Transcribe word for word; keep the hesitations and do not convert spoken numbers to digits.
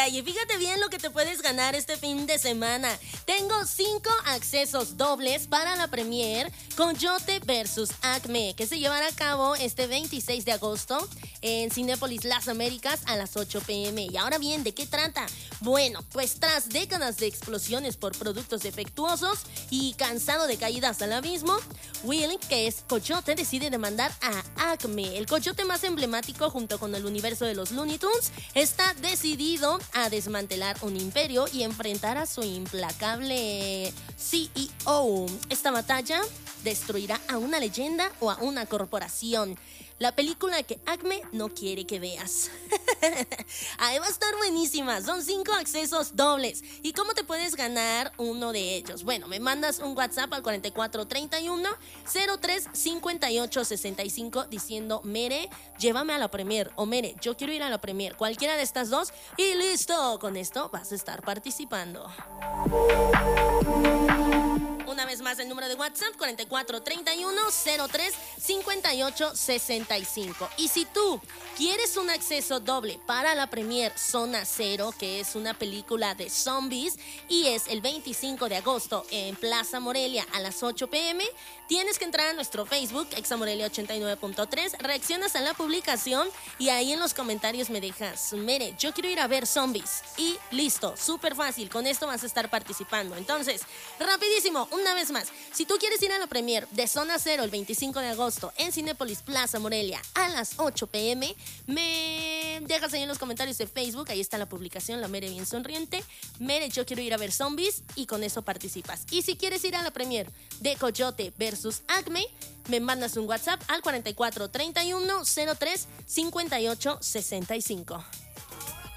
detalle. Fíjate bien lo que te puedes ganar este fin de semana. Tengo cinco accesos dobles para la premier Coyote versus Acme, que se llevará a cabo este veintiséis de agosto en Cinépolis Las Américas a las ocho pm. Y ahora bien, ¿de qué trata? Bueno, pues tras décadas de explosiones por productos defectuosos y cansado de caídas al abismo, Will, que es Coyote, decide demandar a Acme. El Coyote más emblemático junto con el universo de los Looney Tunes está decidido a desmantelar un imperio y enfrentar a su implacable C E O. Esta batalla destruirá a una leyenda o a una corporación. La película que Acme no quiere que veas. Ahí va a estar buenísima. Son cinco accesos dobles. ¿Y cómo te puedes ganar uno de ellos? Bueno, me mandas un WhatsApp al cuarenta y cuatro treinta y uno cero tres cincuenta y ocho sesenta y cinco diciendo: Mere, llévame a la premier, o Mere, yo quiero ir a la premier. Cualquiera de estas dos y listo. Con esto vas a estar participando. Una vez más, el número de WhatsApp cuarenta y cuatro treinta y uno cero tres cincuenta y ocho sesenta y cinco. Y si tú quieres un acceso doble para la premier Zona Cero, que es una película de zombies y es el veinticinco de agosto en Plaza Morelia a las ocho pm, tienes que entrar a nuestro Facebook Examorelia ochenta y nueve punto tres, reaccionas a la publicación y ahí en los comentarios me dejas: Mere, yo quiero ir a ver zombies, y listo, súper fácil. Con esto vas a estar participando. Entonces, rapidísimo, una vez más, si tú quieres ir a la premier de Zona Cero el veinticinco de agosto en Cinépolis Plaza Morelia a las ocho pm, me dejas ahí en los comentarios de Facebook, ahí está la publicación, la Mere bien sonriente: Mere, yo quiero ir a ver zombies, y con eso participas. Y si quieres ir a la premier de Coyote versus Acme, me mandas un WhatsApp al cuarenta y cuatro treinta y uno cero tres cincuenta y ocho sesenta y cinco.